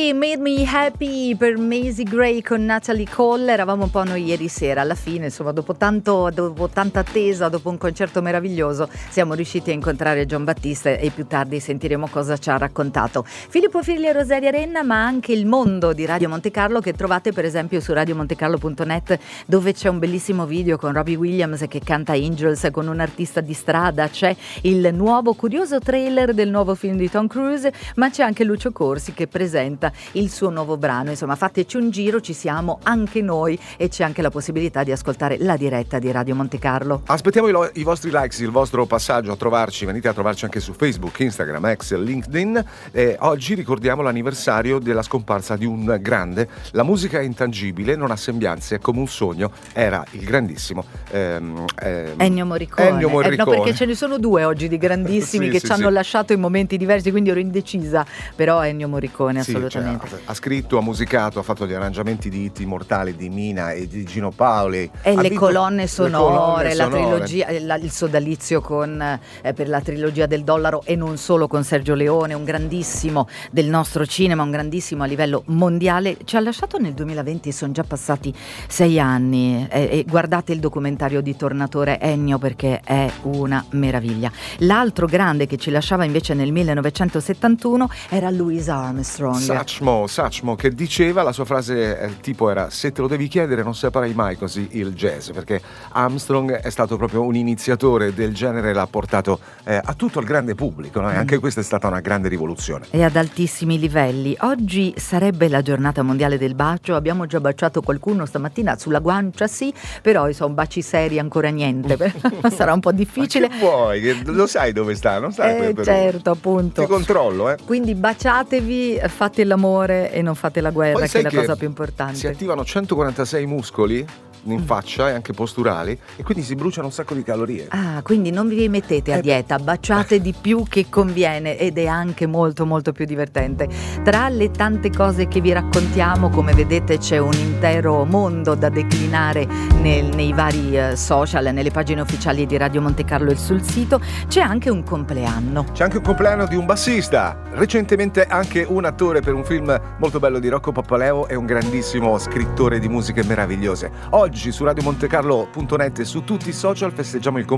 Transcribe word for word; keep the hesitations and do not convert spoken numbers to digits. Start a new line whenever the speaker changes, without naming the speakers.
She Made Me Happy per Macy Gray con Natalie Cole. Eravamo un po' noi ieri sera, alla fine insomma dopo, tanto, dopo tanta attesa, dopo un concerto meraviglioso siamo riusciti a incontrare John Battista e più tardi sentiremo cosa ci ha raccontato. Filippo Figli e Rosaria Renna, ma anche il mondo di Radio Monte Carlo che trovate per esempio su radio monte carlo punto net, dove c'è un bellissimo video con Robbie Williams che canta Angels con un artista di strada, c'è il nuovo curioso trailer del nuovo film di Tom Cruise, ma c'è anche Lucio Corsi che presenta il suo nuovo brano. Insomma, fateci un giro, ci siamo anche noi e c'è anche la possibilità di ascoltare la diretta di Radio Monte Carlo.
Aspettiamo i, lo- i vostri likes, il vostro passaggio a trovarci. Venite a trovarci anche su Facebook, Instagram, X, LinkedIn. Eh, oggi ricordiamo l'anniversario della scomparsa di un grande. La musica è intangibile, non ha sembianze, è come un sogno. Era il grandissimo ehm, ehm,
Ennio Morricone.
Ennio Morricone.
Eh, no, perché ce ne sono due oggi di grandissimi
sì,
che
sì,
ci hanno
sì.
lasciato in momenti diversi, quindi ero indecisa, però Ennio Morricone
Sì,
assolutamente.
cioè, ha scritto, ha musicato, ha fatto gli arrangiamenti di Itti Mortali, di Mina e di Gino Paoli.
E
ha
le
vinto
colonne sonore,
le colonne
la
sonore.
trilogia, la- il sodalizio con, eh, per la trilogia del dollaro e non solo con Sergio Leone, un grandissimo del nostro cinema, un grandissimo a livello mondiale. Ci ha lasciato nel duemilaventi, sono già passati sei anni e, e guardate il documentario di Tornatore Ennio perché è una meraviglia. L'altro grande che ci lasciava invece nel millenovecentosettantuno era Louis Armstrong.
Satchmo, Satchmo, che diceva, la sua frase eh, tipo era: se te lo devi chiedere non separai mai così il jazz, perché Armstrong è stato proprio un iniziatore del genere, l'ha portato eh, a tutto il grande pubblico, no? E anche questa è stata una grande rivoluzione.
E ad altissimi livelli. Oggi sarebbe la giornata mondiale del bacio, abbiamo già baciato qualcuno stamattina sulla guancia, sì, però sono baci seri ancora niente, sarà un po' difficile.
Ma che vuoi? Che lo sai dove sta? Non stai
Eh,
per
certo, appunto.
Ti controllo, eh.
Quindi baciatevi, fate l'amore e non fate la guerra,
Poi
che è
sai
la
che
cosa più importante.
si attivano centoquarantasei muscoli in faccia e anche posturali e quindi si bruciano un sacco di calorie.
Ah, quindi non vi mettete a
Eh,
dieta, baciate di più che conviene ed è anche molto molto più divertente. Tra le tante cose che vi raccontiamo, come vedete c'è un intero mondo da declinare nel- nei vari eh, social, nelle pagine ufficiali di Radio Monte Carlo e sul sito. C'è anche un compleanno.
C'è anche un compleanno di un bassista, recentemente anche un attore per un film molto bello di Rocco Pappaleo e un grandissimo scrittore di musiche meravigliose. Oggi su radio monte carlo punto net e su tutti i social festeggiamo il compleanno